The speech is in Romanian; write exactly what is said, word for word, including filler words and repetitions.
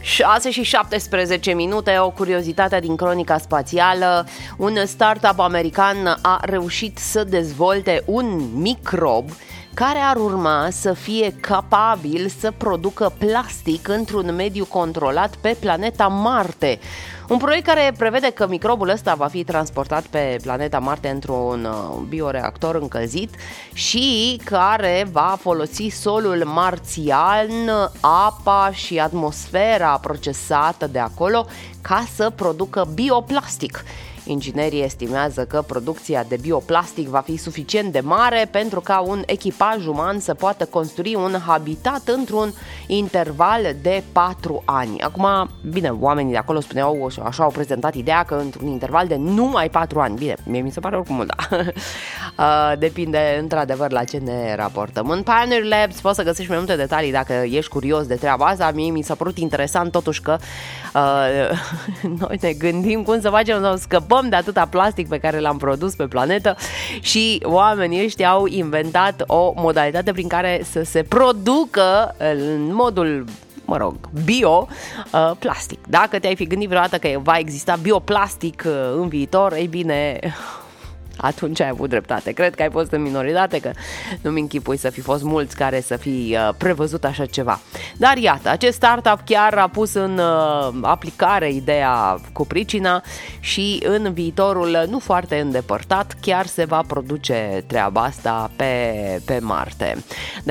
șase și șaptesprezece minute, o curiozitate din cronica spațială. Un startup american a reușit să dezvolte un microb care ar urma să fie capabil să producă plastic într-un mediu controlat pe planeta Marte. Un proiect care prevede că microbul ăsta va fi transportat pe planeta Marte într-un bioreactor încălzit și care va folosi solul marțian, apa și atmosfera procesată de acolo ca să producă bioplastic. Inginerii estimează că producția de bioplastic va fi suficient de mare pentru ca un echipaj uman să poată construi un habitat într-un interval de patru ani. Acum, bine, oamenii de acolo spuneau, așa au prezentat ideea că într-un interval de numai patru ani. Bine, mie mi se pare oricum mult, da. Depinde într-adevăr la ce ne raportăm. În Pioneer Labs poți să găsești mai multe detalii dacă ești curios de treaba asta. Mie mi s-a părut interesant totuși că uh, noi ne gândim cum să facem să scăpăm de atâta plastic pe care l-am produs pe planetă și oamenii ăștia au inventat o modalitate prin care să se producă în modul, mă rog, bio, plastic. Dacă te-ai fi gândit vreodată că va exista bioplastic în viitor, ei bine, atunci ai avut dreptate. Cred că ai fost în minoritate, că nu-mi închipui să fi fost mulți care să fi prevăzut așa ceva. Dar iată, acest startup chiar a pus în aplicare ideea cu pricina și în viitorul nu foarte îndepărtat chiar se va produce treaba asta pe, pe Marte.